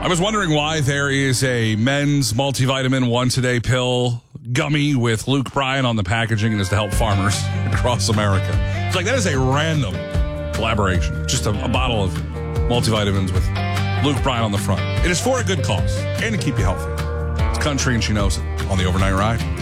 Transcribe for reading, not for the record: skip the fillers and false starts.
was wondering why there is a men's multivitamin once-a-day pill gummy with Luke Bryan on the packaging and is to help farmers across America. It's like that is a random collaboration. Just a bottle of multivitamins with Luke Bryan on the front. It is for a good cause and to keep you healthy. It's Country and She Knows It on the Overnight Ride.